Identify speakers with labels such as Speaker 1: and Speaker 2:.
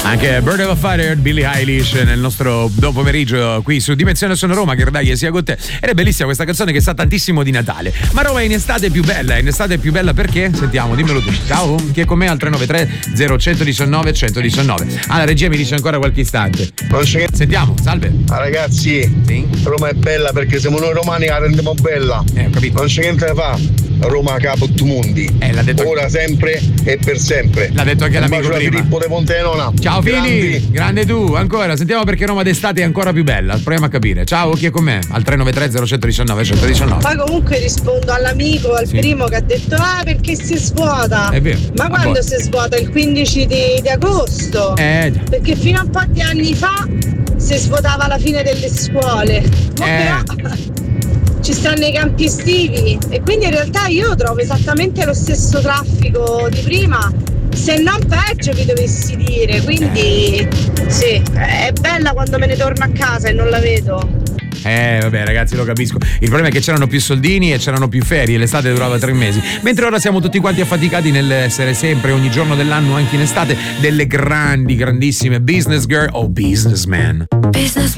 Speaker 1: Anche Bird of a Fighter, Billie Eilish nel nostro buon pomeriggio qui su Dimensione Sono Roma, che dai sia con te. Ed è bellissima questa canzone che sa tantissimo di Natale. Ma Roma è in estate più bella, perché? Sentiamo, dimmelo tu. Ciao, chi è con me al 393 0119 119. La regia mi dice ancora qualche istante. Sentiamo, salve.
Speaker 2: Ragazzi,
Speaker 1: sì?
Speaker 2: Roma è bella perché siamo noi romani che la rendiamo bella.
Speaker 1: Ho capito.
Speaker 2: Non c'è niente da fare. Roma capo tu mondi.
Speaker 1: L'ha detto
Speaker 2: ora, sempre e per sempre.
Speaker 1: L'ha detto anche l'amico prima.
Speaker 2: Filippo De Pontenona.
Speaker 1: Ciao Fili, grande tu. Ancora, sentiamo perché Roma d'estate è ancora più bella. Proviamo a capire. Ciao, chi è con me? Al 393 0119 119.
Speaker 3: Poi comunque rispondo all'amico, al primo che ha detto perché si svuota.
Speaker 1: È vero.
Speaker 3: Ma quando si svuota? Il 15 di agosto. Perché fino a un po' di anni fa si svuotava alla fine delle scuole. Però ci stanno i campi estivi e quindi in realtà io trovo esattamente lo stesso traffico di prima, se non peggio vi dovessi dire, quindi sì, è bella quando me ne torno a casa e non la vedo.
Speaker 1: Vabbè ragazzi, lo capisco. Il problema è che c'erano più soldini e c'erano più ferie, l'estate durava 3 mesi, mentre ora siamo tutti quanti affaticati nell'essere sempre, ogni giorno dell'anno, anche in estate, delle grandissime business girl o businessman.
Speaker 4: Businessman.